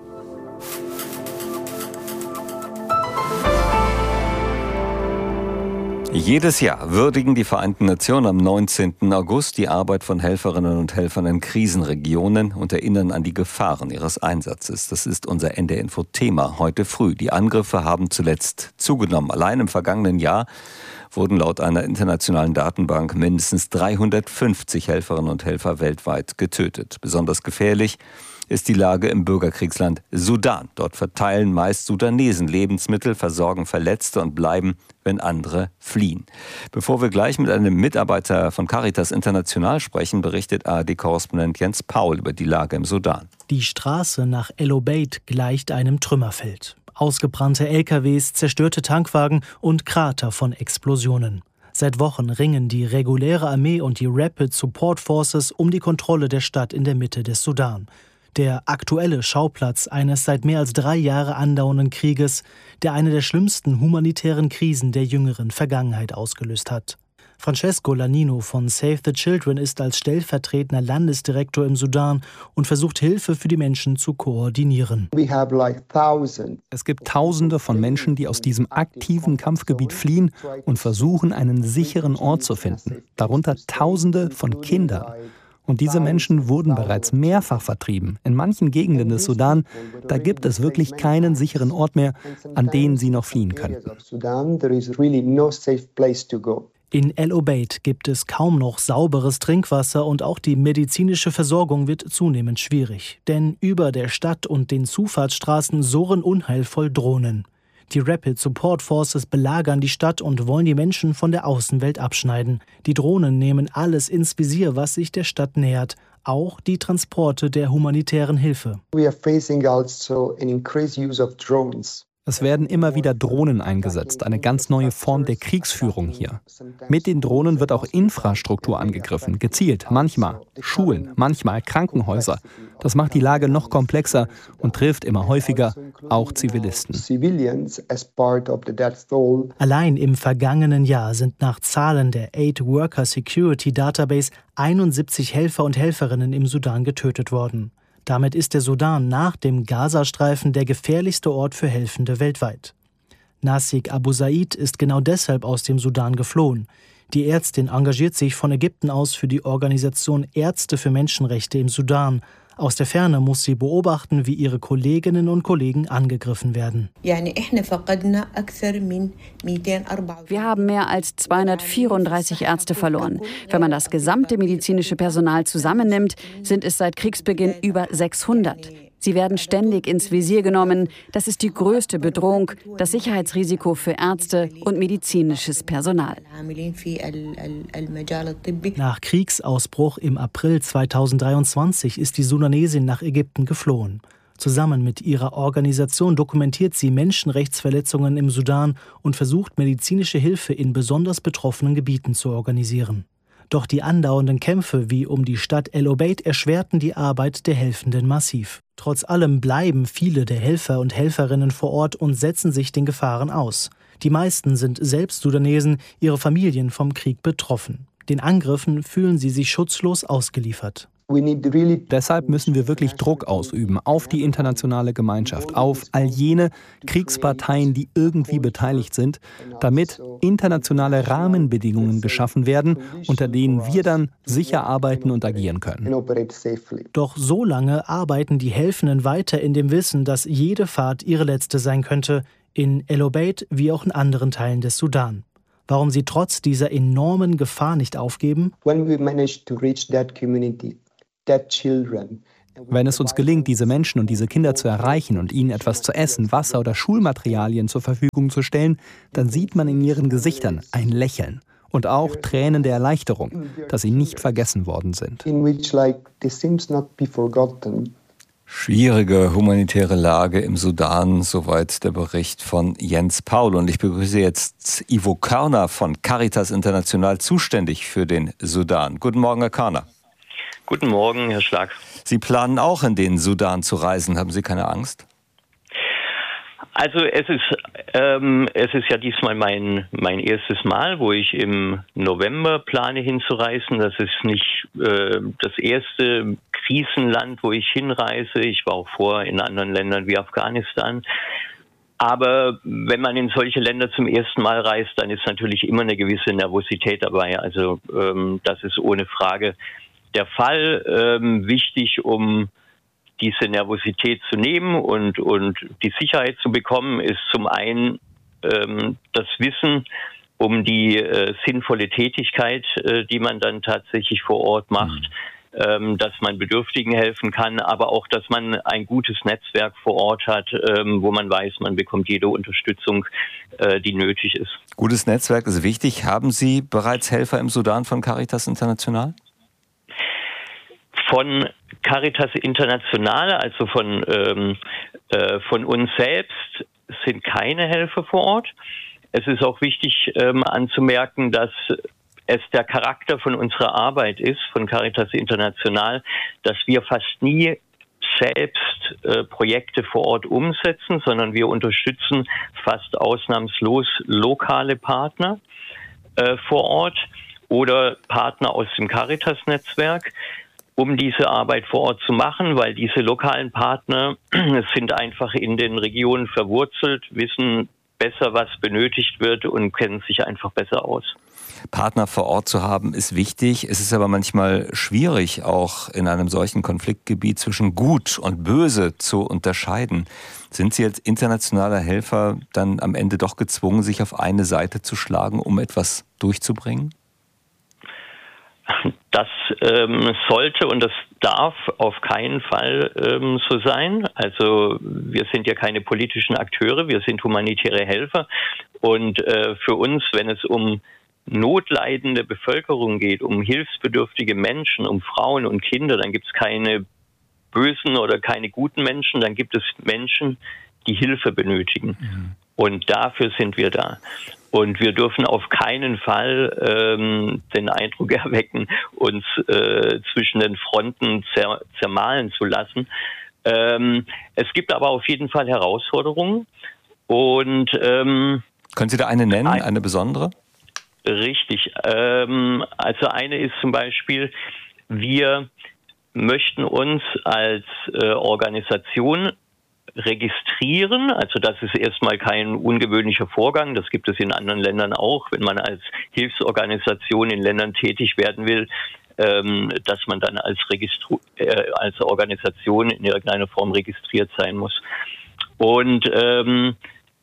Jedes Jahr würdigen die Vereinten Nationen am neunzehnten August die Arbeit von Helferinnen und Helfern in Krisenregionen und erinnern an die Gefahren ihres Einsatzes. Das ist unser N D R-Info-Thema heute früh. Die Angriffe haben zuletzt zugenommen. Allein im vergangenen Jahr wurden laut einer internationalen Datenbank mindestens dreihundertfünfzig Helferinnen und Helfer weltweit getötet. Besonders gefährlich ist die Lage im Bürgerkriegsland Sudan. Dort verteilen meist Sudanesen Lebensmittel, versorgen Verletzte und bleiben, wenn andere fliehen. Bevor wir gleich mit einem Mitarbeiter von Caritas International sprechen, berichtet A R D-Korrespondent Jens Paul über die Lage im Sudan. Die Straße nach El Obeid gleicht einem Trümmerfeld. Ausgebrannte L K Ws, zerstörte Tankwagen und Krater von Explosionen. Seit Wochen ringen die reguläre Armee und die Rapid Support Forces um die Kontrolle der Stadt in der Mitte des Sudan. Der aktuelle Schauplatz eines seit mehr als drei Jahre andauernden Krieges, der eine der schlimmsten humanitären Krisen der jüngeren Vergangenheit ausgelöst hat. Francesco Lanino von Save the Children ist als stellvertretender Landesdirektor im Sudan und versucht Hilfe für die Menschen zu koordinieren. Es gibt Tausende von Menschen, die aus diesem aktiven Kampfgebiet fliehen und versuchen, einen sicheren Ort zu finden. Darunter Tausende von Kindern. Und diese Menschen wurden bereits mehrfach vertrieben. In manchen Gegenden des Sudan, da gibt es wirklich keinen sicheren Ort mehr, an den sie noch fliehen könnten. In El Obeid gibt es kaum noch sauberes Trinkwasser und auch die medizinische Versorgung wird zunehmend schwierig. Denn über der Stadt und den Zufahrtsstraßen surren unheilvoll Drohnen. Die Rapid Support Forces belagern die Stadt und wollen die Menschen von der Außenwelt abschneiden. Die Drohnen nehmen alles ins Visier, was sich der Stadt nähert. Auch die Transporte der humanitären Hilfe. Es werden immer wieder Drohnen eingesetzt, eine ganz neue Form der Kriegsführung hier. Mit den Drohnen wird auch Infrastruktur angegriffen, gezielt, manchmal Schulen, manchmal Krankenhäuser. Das macht die Lage noch komplexer und trifft immer häufiger auch Zivilisten. Allein im vergangenen Jahr sind nach Zahlen der Aid Worker Security Database einundsiebzig Helfer und Helferinnen im Sudan getötet worden. Damit ist der Sudan nach dem Gazastreifen der gefährlichste Ort für Helfende weltweit. Nasik Abu Said ist genau deshalb aus dem Sudan geflohen. Die Ärztin engagiert sich von Ägypten aus für die Organisation Ärzte für Menschenrechte im Sudan. Aus der Ferne muss sie beobachten, wie ihre Kolleginnen und Kollegen angegriffen werden. Wir haben mehr als zweihundertvierunddreißig Ärzte verloren. Wenn man das gesamte medizinische Personal zusammennimmt, sind es seit Kriegsbeginn über sechshundert. Sie werden ständig ins Visier genommen. Das ist die größte Bedrohung, das Sicherheitsrisiko für Ärzte und medizinisches Personal. Nach Kriegsausbruch im April zweitausenddreiundzwanzig ist die Sudanesin nach Ägypten geflohen. Zusammen mit ihrer Organisation dokumentiert sie Menschenrechtsverletzungen im Sudan und versucht, medizinische Hilfe in besonders betroffenen Gebieten zu organisieren. Doch die andauernden Kämpfe wie um die Stadt El Obeid erschwerten die Arbeit der Helfenden massiv. Trotz allem bleiben viele der Helfer und Helferinnen vor Ort und setzen sich den Gefahren aus. Die meisten sind selbst Sudanesen, ihre Familien vom Krieg betroffen. Den Angriffen fühlen sie sich schutzlos ausgeliefert. Deshalb müssen wir wirklich Druck ausüben auf die internationale Gemeinschaft, auf all jene Kriegsparteien, die irgendwie beteiligt sind, damit internationale Rahmenbedingungen geschaffen werden, unter denen wir dann sicher arbeiten und agieren können. Doch so lange arbeiten die Helfenden weiter in dem Wissen, dass jede Fahrt ihre letzte sein könnte, in El Obeid wie auch in anderen Teilen des Sudan. Warum sie trotz dieser enormen Gefahr nicht aufgeben? Wenn es uns gelingt, diese Menschen und diese Kinder zu erreichen und ihnen etwas zu essen, Wasser oder Schulmaterialien zur Verfügung zu stellen, dann sieht man in ihren Gesichtern ein Lächeln und auch Tränen der Erleichterung, dass sie nicht vergessen worden sind. Schwierige humanitäre Lage im Sudan, soweit der Bericht von Jens Paul. Und ich begrüße jetzt Ivo Körner von Caritas International, zuständig für den Sudan. Guten Morgen, Herr Körner. Guten Morgen, Herr Schlag. Sie planen auch in den Sudan zu reisen. Haben Sie keine Angst? Also es ist ähm, es ist ja diesmal mein mein erstes Mal, wo ich im November plane hinzureisen. Das ist nicht äh, das erste Krisenland, wo ich hinreise. Ich war auch vor in anderen Ländern wie Afghanistan. Aber wenn man in solche Länder zum ersten Mal reist, dann ist natürlich immer eine gewisse Nervosität dabei. Also ähm, das ist ohne Frage der Fall. Ähm, wichtig, um diese Nervosität zu nehmen und, und die Sicherheit zu bekommen, ist zum einen ähm, das Wissen um die äh, sinnvolle Tätigkeit, äh, die man dann tatsächlich vor Ort macht, mhm. ähm, dass man Bedürftigen helfen kann, aber auch, dass man ein gutes Netzwerk vor Ort hat, ähm, wo man weiß, man bekommt jede Unterstützung, äh, die nötig ist. Gutes Netzwerk ist wichtig. Haben Sie bereits Helfer im Sudan von Caritas International? Von Caritas International, also von, ähm, äh, von uns selbst, sind keine Helfer vor Ort. Es ist auch wichtig ähm, anzumerken, dass es der Charakter von unserer Arbeit ist, von Caritas International, dass wir fast nie selbst äh, Projekte vor Ort umsetzen, sondern wir unterstützen fast ausnahmslos lokale Partner äh, vor Ort oder Partner aus dem Caritas-Netzwerk, um diese Arbeit vor Ort zu machen, weil diese lokalen Partner sind einfach in den Regionen verwurzelt, wissen besser, was benötigt wird und kennen sich einfach besser aus. Partner vor Ort zu haben, ist wichtig. Es ist aber manchmal schwierig, auch in einem solchen Konfliktgebiet zwischen Gut und Böse zu unterscheiden. Sind Sie als internationaler Helfer dann am Ende doch gezwungen, sich auf eine Seite zu schlagen, um etwas durchzubringen? Das ähm, sollte und das darf auf keinen Fall ähm, so sein. Also wir sind ja keine politischen Akteure, wir sind humanitäre Helfer. Und äh, für uns, wenn es um notleidende Bevölkerung geht, um hilfsbedürftige Menschen, um Frauen und Kinder, dann gibt es keine bösen oder keine guten Menschen, dann gibt es Menschen, die Hilfe benötigen. Mhm. Und dafür sind wir da. Und wir dürfen auf keinen Fall ähm, den Eindruck erwecken, uns äh, zwischen den Fronten zer- zermahlen zu lassen. Ähm, es gibt aber auf jeden Fall Herausforderungen. Und ähm, können Sie da eine nennen, ein, eine besondere? Richtig. Ähm, also eine ist zum Beispiel, wir möchten uns als äh, Organisation registrieren. Also das ist erstmal kein ungewöhnlicher Vorgang. Das gibt es in anderen Ländern auch, wenn man als Hilfsorganisation in Ländern tätig werden will, ähm, dass man dann als, Registru- äh, als Organisation in irgendeiner Form registriert sein muss. Und ähm,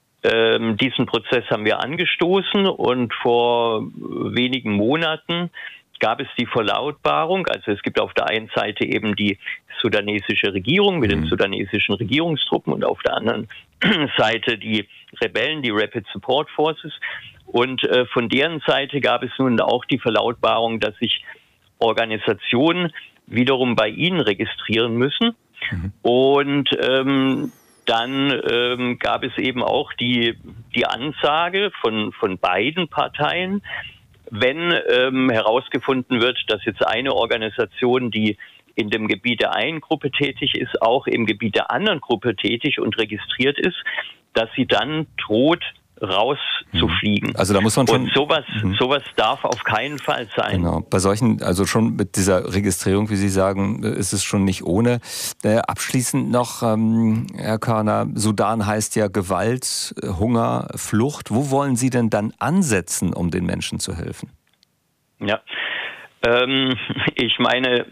ähm, diesen Prozess haben wir angestoßen und vor wenigen Monaten gab es die Verlautbarung, also es gibt auf der einen Seite eben die sudanesische Regierung mit den sudanesischen Regierungstruppen und auf der anderen Seite die Rebellen, die Rapid Support Forces. Und äh, von deren Seite gab es nun auch die Verlautbarung, dass sich Organisationen wiederum bei ihnen registrieren müssen. Mhm. Und ähm, dann ähm, gab es eben auch die, die Ansage von, von beiden Parteien, wenn ähm, herausgefunden wird, dass jetzt eine Organisation, die in dem Gebiet der einen Gruppe tätig ist, auch im Gebiet der anderen Gruppe tätig und registriert ist, dass sie dann droht, rauszufliegen. Also da muss man schon. Und sowas, mhm. sowas darf auf keinen Fall sein. Genau. Bei solchen, also schon mit dieser Registrierung, wie Sie sagen, ist es schon nicht ohne. Äh, abschließend noch, ähm, Herr Körner, Sudan heißt ja Gewalt, Hunger, Flucht. Wo wollen Sie denn dann ansetzen, um den Menschen zu helfen? Ja. Ähm, ich meine,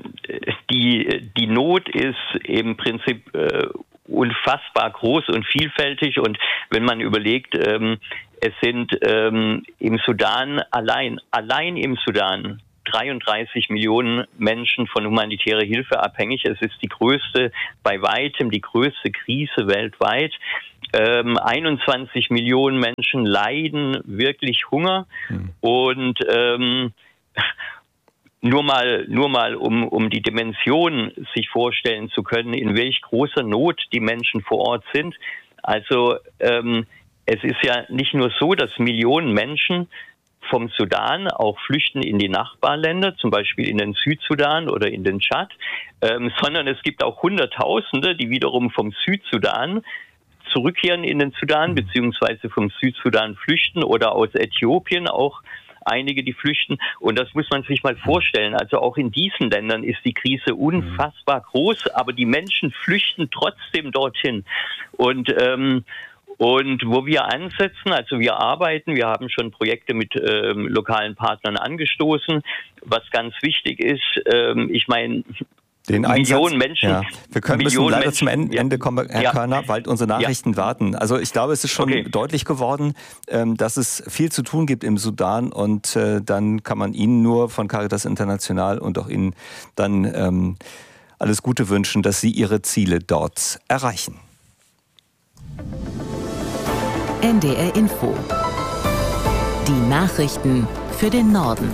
die, die Not ist im Prinzip äh, unfassbar groß und vielfältig, und wenn man überlegt, ähm, es sind ähm, im Sudan allein, allein im Sudan dreiunddreißig Millionen Menschen von humanitärer Hilfe abhängig. Es ist die größte, bei weitem die größte Krise weltweit. Ähm, einundzwanzig Millionen Menschen leiden wirklich Hunger mhm. und ähm, Nur mal, nur mal, um, um die Dimension sich vorstellen zu können, in welch großer Not die Menschen vor Ort sind. Also ähm, es ist ja nicht nur so, dass Millionen Menschen vom Sudan auch flüchten in die Nachbarländer, zum Beispiel in den Südsudan oder in den Tschad, ähm, sondern es gibt auch Hunderttausende, die wiederum vom Südsudan zurückkehren in den Sudan, beziehungsweise vom Südsudan flüchten, oder aus Äthiopien auch einige, die flüchten. Und das muss man sich mal vorstellen. Also auch in diesen Ländern ist die Krise unfassbar groß, aber die Menschen flüchten trotzdem dorthin. Und ähm, und wo wir ansetzen, also wir arbeiten, wir haben schon Projekte mit ähm, lokalen Partnern angestoßen. Was ganz wichtig ist, ähm, ich meine, Den Millionen Einsatz, Menschen. Ja. Wir können müssen Millionen leider Menschen, zum Ende kommen, Herr ja. Körner, weil unsere Nachrichten ja. warten. Also ich glaube, es ist schon okay. deutlich geworden, dass es viel zu tun gibt im Sudan, und dann kann man Ihnen nur von Caritas International und auch Ihnen dann ähm, alles Gute wünschen, dass Sie Ihre Ziele dort erreichen. N D R Info. Die Nachrichten für den Norden.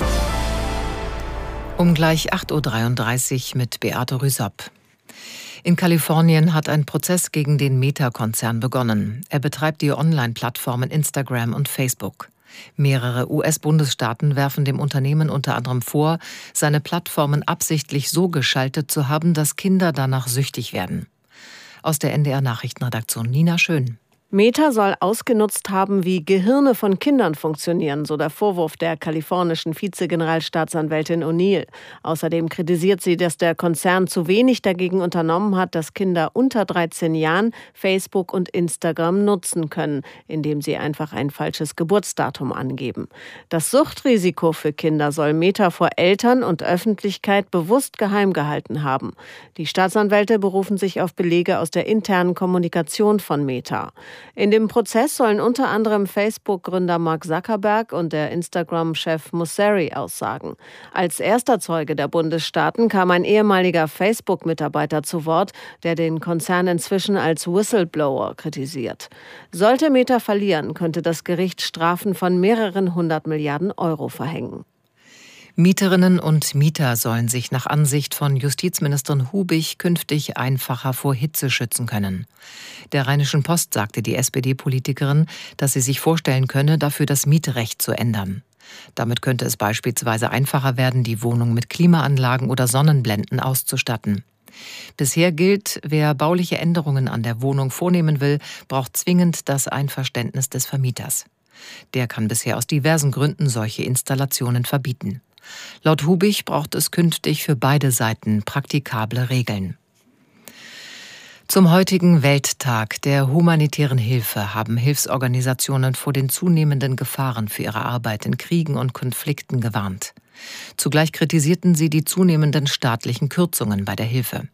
Um gleich acht Uhr dreiunddreißig mit Beate Rüsop. In Kalifornien hat ein Prozess gegen den Meta-Konzern begonnen. Er betreibt die Online-Plattformen Instagram und Facebook. Mehrere U S-Bundesstaaten werfen dem Unternehmen unter anderem vor, seine Plattformen absichtlich so geschaltet zu haben, dass Kinder danach süchtig werden. Aus der N D R-Nachrichtenredaktion Nina Schön. Meta soll ausgenutzt haben, wie Gehirne von Kindern funktionieren, so der Vorwurf der kalifornischen Vizegeneralstaatsanwältin O'Neill. Außerdem kritisiert sie, dass der Konzern zu wenig dagegen unternommen hat, dass Kinder unter dreizehn Jahren Facebook und Instagram nutzen können, indem sie einfach ein falsches Geburtsdatum angeben. Das Suchtrisiko für Kinder soll Meta vor Eltern und Öffentlichkeit bewusst geheim gehalten haben. Die Staatsanwälte berufen sich auf Belege aus der internen Kommunikation von Meta. In dem Prozess sollen unter anderem Facebook-Gründer Mark Zuckerberg und der Instagram-Chef Mosseri aussagen. Als erster Zeuge der Bundesstaaten kam ein ehemaliger Facebook-Mitarbeiter zu Wort, der den Konzern inzwischen als Whistleblower kritisiert. Sollte Meta verlieren, könnte das Gericht Strafen von mehreren hundert Milliarden Euro verhängen. Mieterinnen und Mieter sollen sich nach Ansicht von Justizministerin Hubig künftig einfacher vor Hitze schützen können. Der Rheinischen Post sagte die S P D-Politikerin, dass sie sich vorstellen könne, dafür das Mietrecht zu ändern. Damit könnte es beispielsweise einfacher werden, die Wohnung mit Klimaanlagen oder Sonnenblenden auszustatten. Bisher gilt, wer bauliche Änderungen an der Wohnung vornehmen will, braucht zwingend das Einverständnis des Vermieters. Der kann bisher aus diversen Gründen solche Installationen verbieten. Laut Hubig braucht es künftig für beide Seiten praktikable Regeln. Zum heutigen Welttag der humanitären Hilfe haben Hilfsorganisationen vor den zunehmenden Gefahren für ihre Arbeit in Kriegen und Konflikten gewarnt. Zugleich kritisierten sie die zunehmenden staatlichen Kürzungen bei der Hilfe.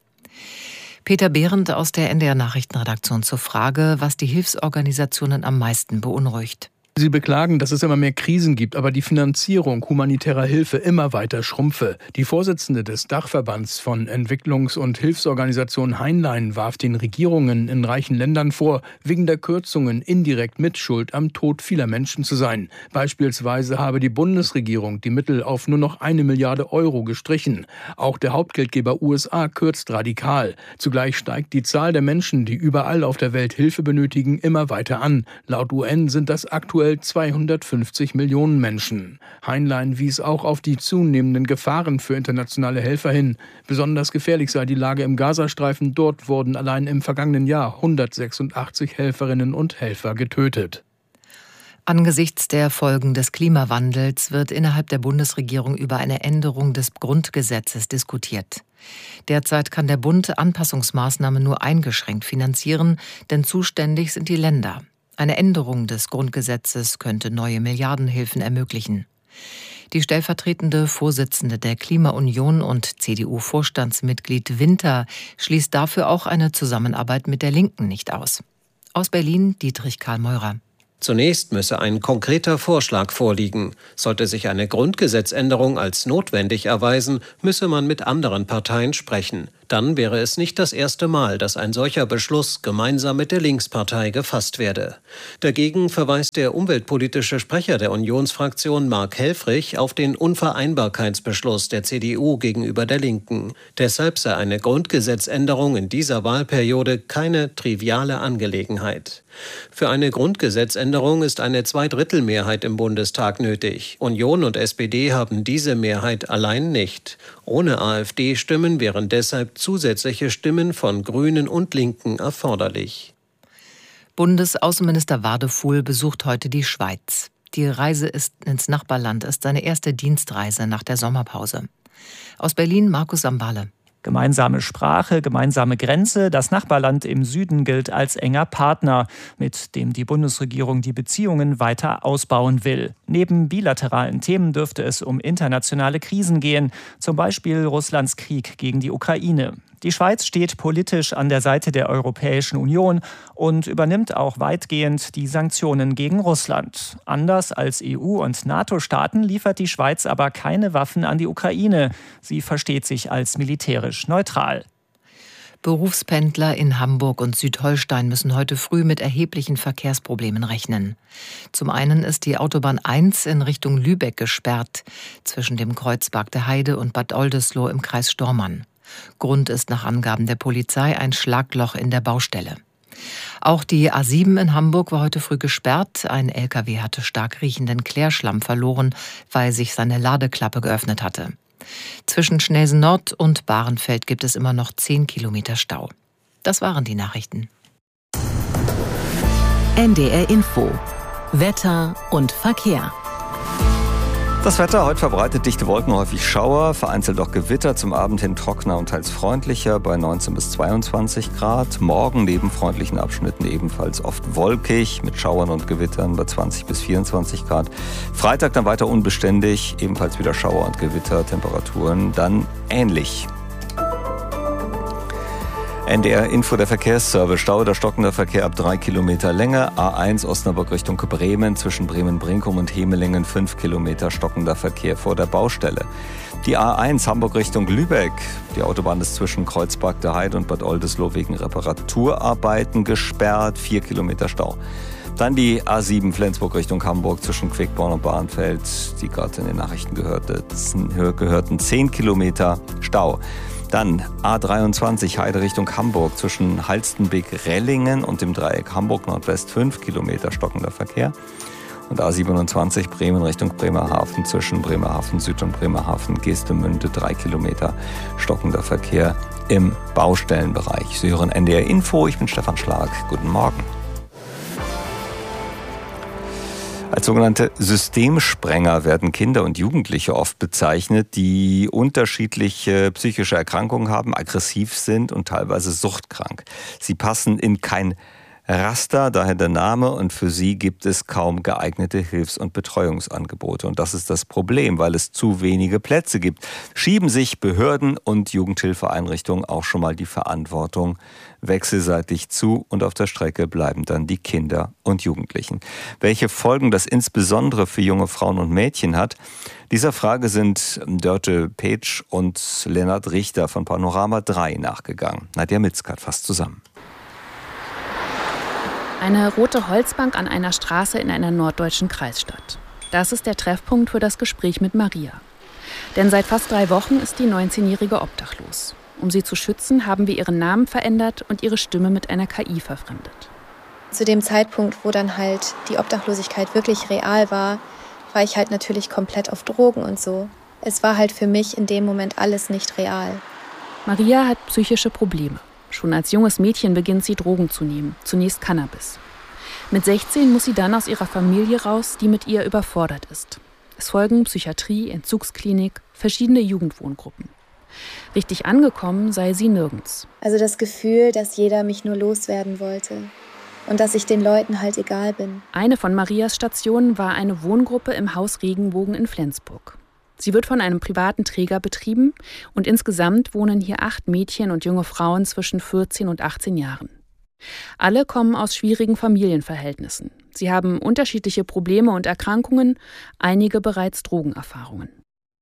Peter Behrendt aus der N D R-Nachrichtenredaktion zur Frage, was die Hilfsorganisationen am meisten beunruhigt. Sie beklagen, dass es immer mehr Krisen gibt, aber die Finanzierung humanitärer Hilfe immer weiter schrumpfe. Die Vorsitzende des Dachverbands von Entwicklungs- und Hilfsorganisationen Heinlein warf den Regierungen in reichen Ländern vor, wegen der Kürzungen indirekt mitschuld am Tod vieler Menschen zu sein. Beispielsweise habe die Bundesregierung die Mittel auf nur noch eine Milliarde Euro gestrichen. Auch der Hauptgeldgeber U S A kürzt radikal. Zugleich steigt die Zahl der Menschen, die überall auf der Welt Hilfe benötigen, immer weiter an. Laut U N sind das aktuell zweihundertfünfzig Millionen Menschen. Heinlein wies auch auf die zunehmenden Gefahren für internationale Helfer hin. Besonders gefährlich sei die Lage im Gazastreifen. Dort wurden allein im vergangenen Jahr hundertsechsundachtzig Helferinnen und Helfer getötet. Angesichts der Folgen des Klimawandels wird innerhalb der Bundesregierung über eine Änderung des Grundgesetzes diskutiert. Derzeit kann der Bund Anpassungsmaßnahmen nur eingeschränkt finanzieren, denn zuständig sind die Länder. Eine Änderung des Grundgesetzes könnte neue Milliardenhilfen ermöglichen. Die stellvertretende Vorsitzende der Klimaunion und C D U-Vorstandsmitglied Winter schließt dafür auch eine Zusammenarbeit mit der Linken nicht aus. Aus Berlin Dietrich Karl Meurer. Zunächst müsse ein konkreter Vorschlag vorliegen. Sollte sich eine Grundgesetzänderung als notwendig erweisen, müsse man mit anderen Parteien sprechen. Dann wäre es nicht das erste Mal, dass ein solcher Beschluss gemeinsam mit der Linkspartei gefasst werde. Dagegen verweist der umweltpolitische Sprecher der Unionsfraktion Mark Helfrich auf den Unvereinbarkeitsbeschluss der C D U gegenüber der Linken. Deshalb sei eine Grundgesetzänderung in dieser Wahlperiode keine triviale Angelegenheit. Für eine Grundgesetzänderung ist eine Zweidrittelmehrheit im Bundestag nötig. Union und S P D haben diese Mehrheit allein nicht. Ohne AfD-Stimmen wären deshalb zusätzliche Stimmen von Grünen und Linken erforderlich. Bundesaußenminister Wadefuhl besucht heute die Schweiz. Die Reise ist ins Nachbarland ist seine erste Dienstreise nach der Sommerpause. Aus Berlin Markus Sambale. Gemeinsame Sprache, gemeinsame Grenze. Das Nachbarland im Süden gilt als enger Partner, mit dem die Bundesregierung die Beziehungen weiter ausbauen will. Neben bilateralen Themen dürfte es um internationale Krisen gehen, zum Beispiel Russlands Krieg gegen die Ukraine. Die Schweiz steht politisch an der Seite der Europäischen Union und übernimmt auch weitgehend die Sanktionen gegen Russland. Anders als E U- und NATO-Staaten liefert die Schweiz aber keine Waffen an die Ukraine. Sie versteht sich als militärisch neutral. Berufspendler in Hamburg und Südholstein müssen heute früh mit erheblichen Verkehrsproblemen rechnen. Zum einen ist die Autobahn eins in Richtung Lübeck gesperrt, zwischen dem Kreuz Bargte Heide und Bad Oldesloe im Kreis Stormann. Grund ist nach Angaben der Polizei ein Schlagloch in der Baustelle. Auch die A sieben in Hamburg war heute früh gesperrt. Ein L K W hatte stark riechenden Klärschlamm verloren, weil sich seine Ladeklappe geöffnet hatte. Zwischen Schnelsen Nord und Bahrenfeld gibt es immer noch zehn Kilometer Stau. Das waren die Nachrichten. N D R Info. Wetter und Verkehr. Das Wetter, heute verbreitet dichte Wolken, häufig Schauer, vereinzelt auch Gewitter, zum Abend hin trockener und teils freundlicher bei neunzehn bis zweiundzwanzig Grad. Morgen neben freundlichen Abschnitten ebenfalls oft wolkig mit Schauern und Gewittern bei zwanzig bis vierundzwanzig Grad. Freitag dann weiter unbeständig, ebenfalls wieder Schauer und Gewitter, Temperaturen dann ähnlich. N D R Info, der Verkehrsservice. Stau oder stockender Verkehr ab drei Kilometer Länge. A eins Osnabrück Richtung Bremen zwischen Bremen-Brinkum und Hemelingen fünf Kilometer stockender Verkehr vor der Baustelle. Die A eins Hamburg Richtung Lübeck. Die Autobahn ist zwischen Kreuz Bargte Heide und Bad Oldesloe wegen Reparaturarbeiten gesperrt. vier Kilometer Stau. Dann die A sieben Flensburg Richtung Hamburg zwischen Quickborn und Bahrenfeld, die gerade in den Nachrichten gehörte, gehörten zehn Kilometer Stau. Dann A dreiundzwanzig Heide Richtung Hamburg zwischen Halstenbek-Rellingen und dem Dreieck Hamburg-Nordwest fünf Kilometer stockender Verkehr. Und A siebenundzwanzig Bremen Richtung Bremerhaven zwischen Bremerhaven Süd und Bremerhaven Geestemünde drei Kilometer stockender Verkehr im Baustellenbereich. Sie hören N D R Info, ich bin Stefan Schlag. Guten Morgen. Als sogenannte Systemsprenger werden Kinder und Jugendliche oft bezeichnet, die unterschiedliche psychische Erkrankungen haben, aggressiv sind und teilweise suchtkrank. Sie passen in kein Raster, daher der Name, und für sie gibt es kaum geeignete Hilfs- und Betreuungsangebote. Und das ist das Problem, weil es zu wenige Plätze gibt. Schieben sich Behörden und Jugendhilfeeinrichtungen auch schon mal die Verantwortung wechselseitig zu und auf der Strecke bleiben dann die Kinder und Jugendlichen. Welche Folgen das insbesondere für junge Frauen und Mädchen hat, dieser Frage sind Dörte Petsch und Lennart Richter von Panorama drei nachgegangen. Nadja Mitzkat fasst zusammen. Eine rote Holzbank an einer Straße in einer norddeutschen Kreisstadt. Das ist der Treffpunkt für das Gespräch mit Maria. Denn seit fast drei Wochen ist die neunzehnjährige obdachlos. Um sie zu schützen, haben wir ihren Namen verändert und ihre Stimme mit einer K I verfremdet. Zu dem Zeitpunkt, wo dann halt die Obdachlosigkeit wirklich real war, war ich halt natürlich komplett auf Drogen und so. Es war halt für mich in dem Moment alles nicht real. Maria hat psychische Probleme. Schon als junges Mädchen beginnt sie, Drogen zu nehmen, zunächst Cannabis. Mit sechzehn muss sie dann aus ihrer Familie raus, die mit ihr überfordert ist. Es folgen Psychiatrie, Entzugsklinik, verschiedene Jugendwohngruppen. Richtig angekommen sei sie nirgends. Also das Gefühl, dass jeder mich nur loswerden wollte und dass ich den Leuten halt egal bin. Eine von Marias Stationen war eine Wohngruppe im Haus Regenbogen in Flensburg. Sie wird von einem privaten Träger betrieben und insgesamt wohnen hier acht Mädchen und junge Frauen zwischen vierzehn und achtzehn Jahren. Alle kommen aus schwierigen Familienverhältnissen. Sie haben unterschiedliche Probleme und Erkrankungen, einige bereits Drogenerfahrungen.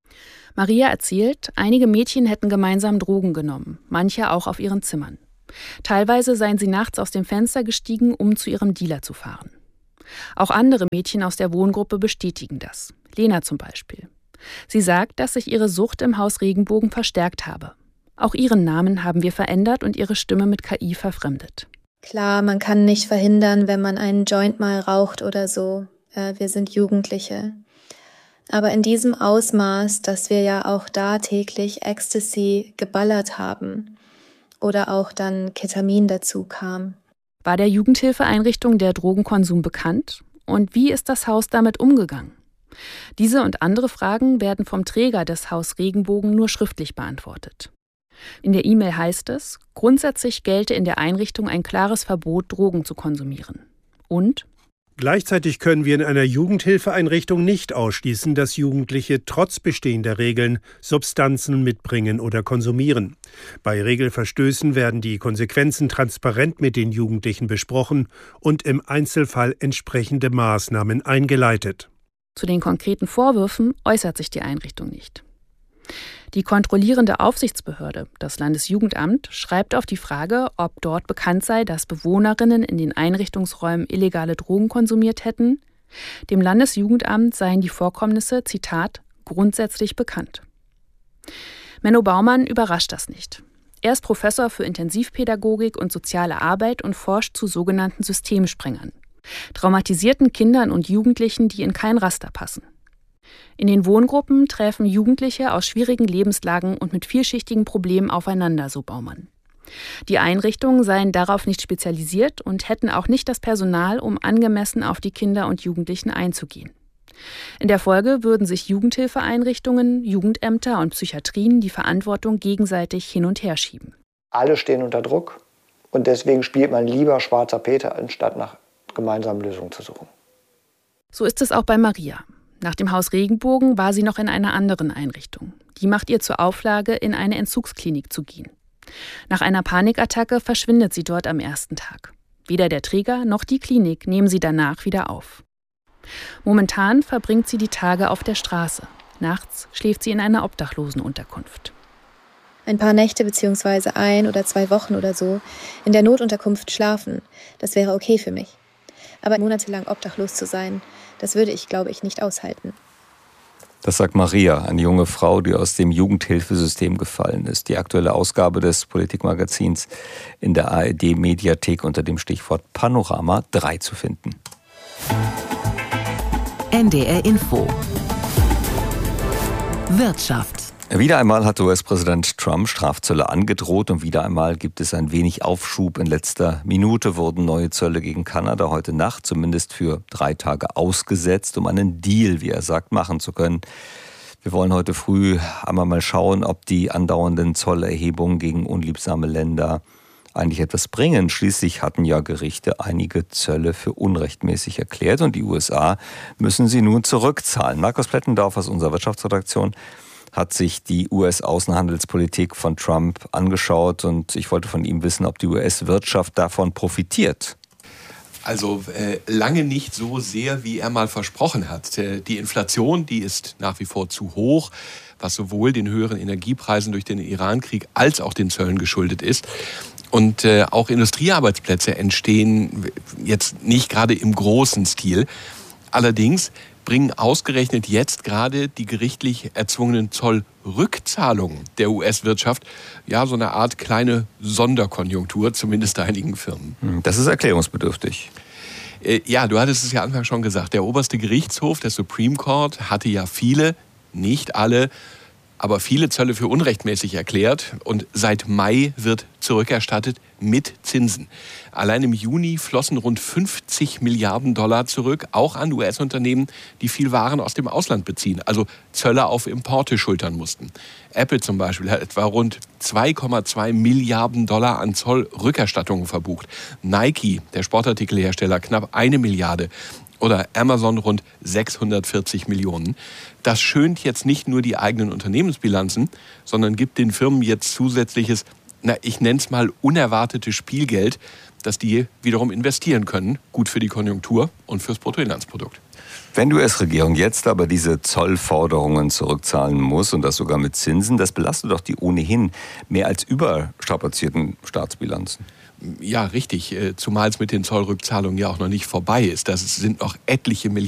Maria erzählt, einige Mädchen hätten gemeinsam Drogen genommen, manche auch auf ihren Zimmern. Teilweise seien sie nachts aus dem Fenster gestiegen, um zu ihrem Dealer zu fahren. Auch andere Mädchen aus der Wohngruppe bestätigen das. Lena zum Beispiel. Sie sagt, dass sich ihre Sucht im Haus Regenbogen verstärkt habe. Auch ihren Namen haben wir verändert und ihre Stimme mit K I verfremdet. Klar, man kann nicht verhindern, wenn man einen Joint mal raucht oder so. Äh, wir sind Jugendliche. Aber in diesem Ausmaß, dass wir ja auch da täglich Ecstasy geballert haben oder auch dann Ketamin dazu kam. War der Jugendhilfeeinrichtung der Drogenkonsum bekannt? Und wie ist das Haus damit umgegangen? Diese und andere Fragen werden vom Träger des Haus Regenbogen nur schriftlich beantwortet. In der E-Mail heißt es, grundsätzlich gelte in der Einrichtung ein klares Verbot, Drogen zu konsumieren. Und? Gleichzeitig können wir in einer Jugendhilfeeinrichtung nicht ausschließen, dass Jugendliche trotz bestehender Regeln Substanzen mitbringen oder konsumieren. Bei Regelverstößen werden die Konsequenzen transparent mit den Jugendlichen besprochen und im Einzelfall entsprechende Maßnahmen eingeleitet. Zu den konkreten Vorwürfen äußert sich die Einrichtung nicht. Die kontrollierende Aufsichtsbehörde, das Landesjugendamt, schreibt auf die Frage, ob dort bekannt sei, dass Bewohnerinnen in den Einrichtungsräumen illegale Drogen konsumiert hätten. Dem Landesjugendamt seien die Vorkommnisse, Zitat, grundsätzlich bekannt. Menno Baumann überrascht das nicht. Er ist Professor für Intensivpädagogik und soziale Arbeit und forscht zu sogenannten Systemsprengern. Traumatisierten Kindern und Jugendlichen, die in kein Raster passen. In den Wohngruppen treffen Jugendliche aus schwierigen Lebenslagen und mit vielschichtigen Problemen aufeinander, so Baumann. Die Einrichtungen seien darauf nicht spezialisiert und hätten auch nicht das Personal, um angemessen auf die Kinder und Jugendlichen einzugehen. In der Folge würden sich Jugendhilfeeinrichtungen, Jugendämter und Psychiatrien die Verantwortung gegenseitig hin und her schieben. Alle stehen unter Druck und deswegen spielt man lieber schwarzer Peter, anstatt nach gemeinsamen Lösungen zu suchen. So ist es auch bei Maria. Nach dem Haus Regenbogen war sie noch in einer anderen Einrichtung. Die macht ihr zur Auflage, in eine Entzugsklinik zu gehen. Nach einer Panikattacke verschwindet sie dort am ersten Tag. Weder der Träger noch die Klinik nehmen sie danach wieder auf. Momentan verbringt sie die Tage auf der Straße. Nachts schläft sie in einer Obdachlosenunterkunft. Ein paar Nächte bzw. ein oder zwei Wochen oder so in der Notunterkunft schlafen, das wäre okay für mich. Aber monatelang obdachlos zu sein, das würde ich, glaube ich, nicht aushalten. Das sagt Maria, eine junge Frau, die aus dem Jugendhilfesystem gefallen ist. Die aktuelle Ausgabe des Politikmagazins in der A R D-Mediathek unter dem Stichwort Panorama drei zu finden. N D R Info. Wirtschaft. Wieder einmal hat U S-Präsident Trump Strafzölle angedroht und wieder einmal gibt es ein wenig Aufschub. In letzter Minute wurden neue Zölle gegen Kanada heute Nacht zumindest für drei Tage ausgesetzt, um einen Deal, wie er sagt, machen zu können. Wir wollen heute früh einmal mal schauen, ob die andauernden Zollerhebungen gegen unliebsame Länder eigentlich etwas bringen. Schließlich hatten ja Gerichte einige Zölle für unrechtmäßig erklärt und die U S A müssen sie nun zurückzahlen. Markus Plettendorf aus unserer Wirtschaftsredaktion hat sich die U S-Außenhandelspolitik von Trump angeschaut und ich wollte von ihm wissen, ob die U S-Wirtschaft davon profitiert. Also äh, lange nicht so sehr, wie er mal versprochen hat. Äh, die Inflation, die ist nach wie vor zu hoch, was sowohl den höheren Energiepreisen durch den Iran-Krieg als auch den Zöllen geschuldet ist. Und äh, auch Industriearbeitsplätze entstehen jetzt nicht gerade im großen Stil. Allerdings bringen ausgerechnet jetzt gerade die gerichtlich erzwungenen Zollrückzahlungen der U S-Wirtschaft ja so eine Art kleine Sonderkonjunktur, zumindest einigen Firmen. Das ist erklärungsbedürftig. Äh, ja, du hattest es ja anfangs schon gesagt. Der oberste Gerichtshof, der Supreme Court, hatte ja viele, nicht alle, aber viele Zölle für unrechtmäßig erklärt und seit Mai wird zurückerstattet mit Zinsen. Allein im Juni flossen rund fünfzig Milliarden Dollar zurück, auch an U S-Unternehmen, die viel Waren aus dem Ausland beziehen, also Zölle auf Importe schultern mussten. Apple zum Beispiel hat etwa rund zwei Komma zwei Milliarden Dollar an Zollrückerstattungen verbucht. Nike, der Sportartikelhersteller, knapp eine Milliarde. Oder Amazon rund sechshundertvierzig Millionen. Das schönt jetzt nicht nur die eigenen Unternehmensbilanzen, sondern gibt den Firmen jetzt zusätzliches, na, ich nenne es mal unerwartetes Spielgeld, das die wiederum investieren können. Gut für die Konjunktur und fürs Bruttoinlandsprodukt. Wenn die U S-Regierung jetzt aber diese Zollforderungen zurückzahlen muss und das sogar mit Zinsen, das belastet doch die ohnehin mehr als überstrapazierten Staatsbilanzen. Ja, richtig. Zumal es mit den Zollrückzahlungen ja auch noch nicht vorbei ist. Das sind noch etliche Milliarden